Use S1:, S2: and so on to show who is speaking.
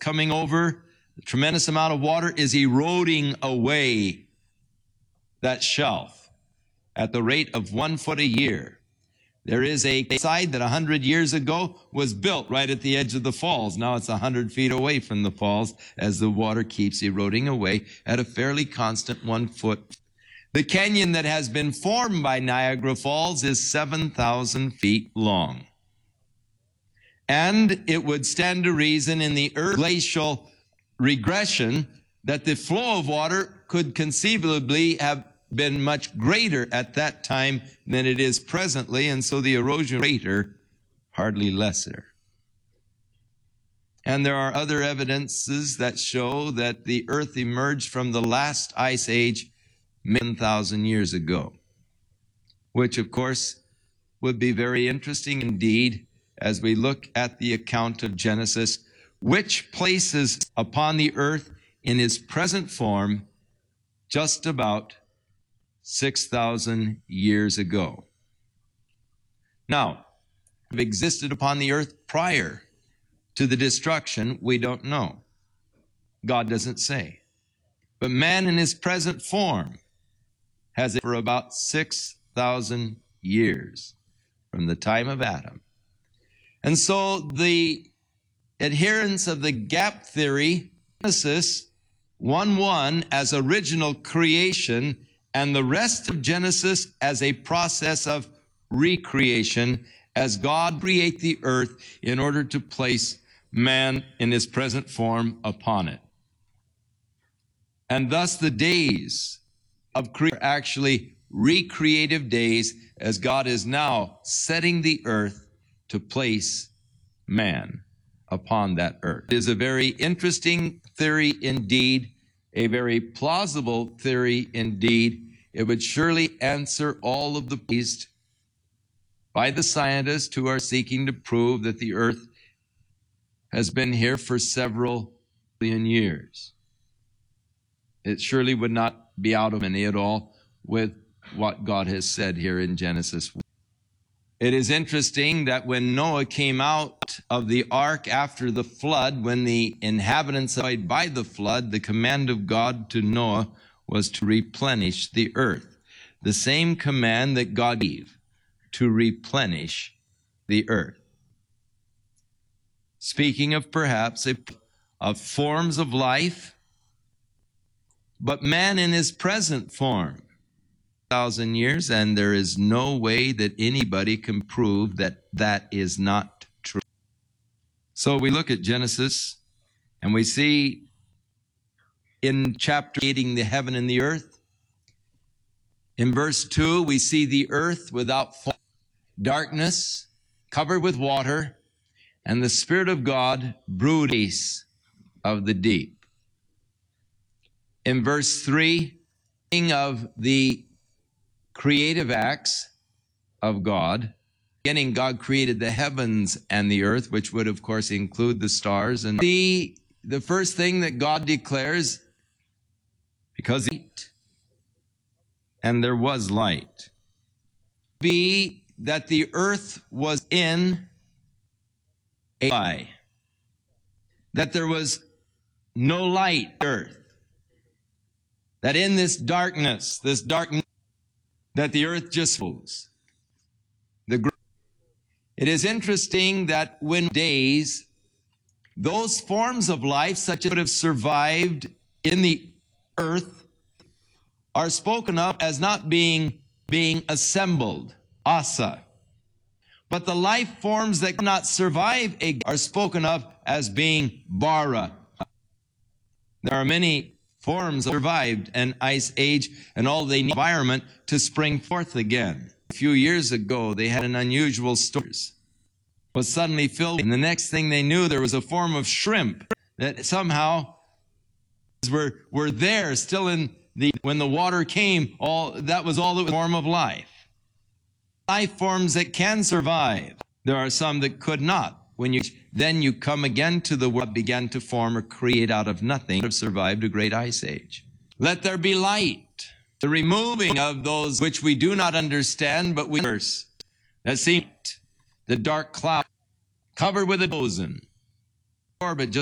S1: coming over, the tremendous amount of water is eroding away that shelf at the rate of 1 foot a year. There is a side that 100 years ago was built right at the edge of the falls. Now it's 100 feet away from the falls as the water keeps eroding away at a fairly constant 1 foot. The canyon that has been formed by Niagara Falls is 7,000 feet long. And it would stand to reason in the Earth glacial regression that the flow of water could conceivably have been much greater at that time than it is presently, and so the erosion greater, hardly lesser. And there are other evidences that show that the earth emerged from the last ice age 1,000 years ago, which of course would be very interesting indeed as we look at the account of Genesis, which places upon the earth in its present form just about 6,000 years ago. Now, if it existed upon the earth prior to the destruction, we don't know. God doesn't say. But man in his present form has it for about 6,000 years from the time of Adam. And so the adherents of the gap theory, Genesis 1:1 as original creation, and the rest of Genesis as a process of recreation, as God created the earth in order to place man in his present form upon it. And thus the days of creation are actually recreative days, as God is now setting the earth to place man upon that earth. It is a very interesting theory indeed, a very plausible theory indeed. It would surely answer all of the questions by the scientists who are seeking to prove that the earth has been here for several billion years. It surely would not be out of any at all with what God has said here in Genesis. It is interesting that when Noah came out of the ark after the flood, when the inhabitants died by the flood, the command of God to Noah was to replenish the earth. The same command that God gave to replenish the earth. Speaking of perhaps of forms of life, but man in his present form, 1,000 years, and there is no way that anybody can prove that that is not true. So we look at Genesis and we see in chapter creating the heaven and the earth. In verse 2, we see the earth without form, darkness, covered with water, and the Spirit of God brooding of the deep. In verse 3, of the creative acts of God, beginning God created the heavens and the earth, which would of course include the stars. And the first thing that God declares, because light, and there was light, be that the earth was in a lie, that there was no light on earth, that in this darkness, that the earth just moves. It is interesting that when days, those forms of life, such as would have survived in the earth, are spoken of as not being assembled, asa. But the life forms that cannot survive are spoken of as being bara. There are many forms that survived an ice age and all they need environment to spring forth again. A few years ago, they had an unusual storm. Was suddenly filled, and the next thing they knew, there was a form of shrimp that somehow were there still when the water came. That was all that was a form of life. Life forms that can survive. There are some that could not. Then you come again to the world, began to form or create out of nothing, have survived a great ice age. Let there be light. The removing of those which we do not understand, but we curse. That seemed the dark cloud covered with a ozone orbit just